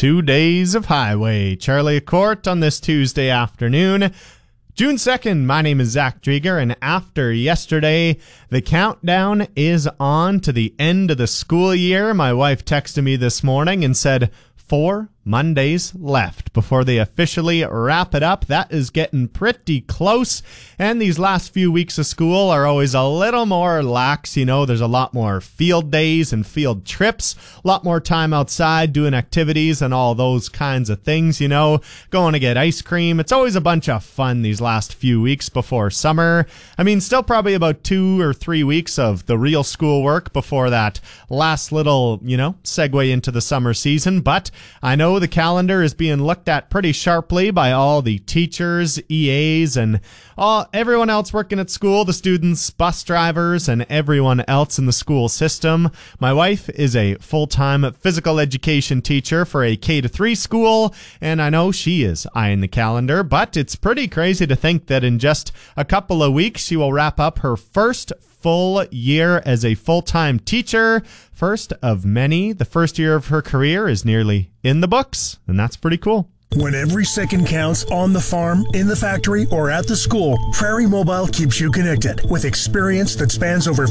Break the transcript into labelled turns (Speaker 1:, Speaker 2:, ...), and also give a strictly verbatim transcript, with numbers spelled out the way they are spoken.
Speaker 1: Two days of highway. Charlie Court on this Tuesday afternoon. June second, my name is Zach Drieger, and after yesterday, the countdown is on to the end of the school year. My wife texted me this morning and said, four Mondays left before they officially wrap it up. That is getting pretty close, and these last few weeks of school are always a little more lax. You know, there's a lot more field days and field trips, a lot more time outside doing activities and all those kinds of things, you know, going to get ice cream. It's always a bunch of fun these last few weeks before summer. I mean, still probably about two or three weeks of the real school work before that last little, you know, segue into the summer season, but I know the calendar is being looked at pretty sharply by all the teachers, E As, and all everyone else working at school, the students, bus drivers, and everyone else in the school system. My wife is a full-time physical education teacher for a K to three school, and I know she is eyeing the calendar, but it's pretty crazy to think that in just a couple of weeks she will wrap up her first full year as a full-time teacher. First of many. The first year of her career is nearly in the books, and that's pretty cool.
Speaker 2: When every second counts on the farm, in the factory, or at the school, Prairie Mobile keeps you connected with experience that spans over